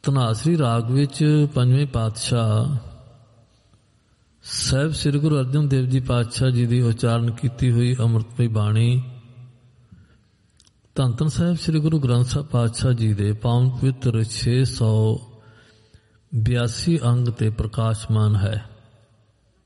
ਧਨਾਸਰੀ ਰਾਗ ਵਿੱਚ ਪੰਜਵੇਂ ਪਾਤਸ਼ਾਹ ਸਾਹਿਬ ਸ੍ਰੀ ਗੁਰੂ ਅਰਜਨ ਦੇਵ ਜੀ ਪਾਤਸ਼ਾਹ ਜੀ ਦੀ ਉਚਾਰਨ ਕੀਤੀ ਹੋਈ ਅੰਮ੍ਰਿਤਮਈ ਬਾਣੀ ਧੰਨ ਧੰਨ ਸਾਹਿਬ ਸ੍ਰੀ ਗੁਰੂ ਗ੍ਰੰਥ ਸਾਹਿਬ ਪਾਤਸ਼ਾਹ ਜੀ ਦੇ ਪਾਵਨ ਪਵਿੱਤਰ 682 ਅੰਗ ਤੇ ਪ੍ਰਕਾਸ਼ਮਾਨ ਹੈ।